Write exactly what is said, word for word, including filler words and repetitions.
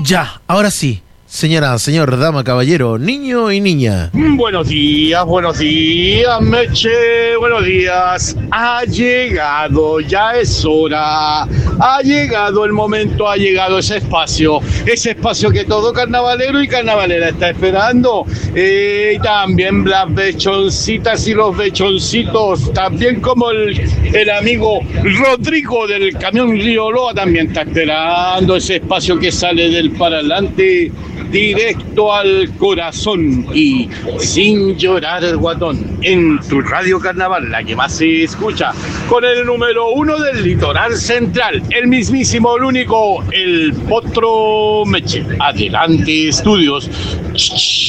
Ya, ahora sí. Señora, señor, dama, caballero, niño y niña. Buenos días, buenos días, Meche, buenos días. Ha llegado, ya es hora. Ha llegado el momento, ha llegado ese espacio. Ese espacio que todo carnavalero y carnavalera está esperando. Eh, y también las bechoncitas y los bechoncitos. También como el, el amigo Rodrigo del camión Río Loa también está esperando ese espacio que sale del para adelante. Directo al corazón y sin llorar el guatón en tu radio carnaval, la que más se escucha, con el número uno del litoral central, el mismísimo, el único, el Potro Meche. Adelante, estudios.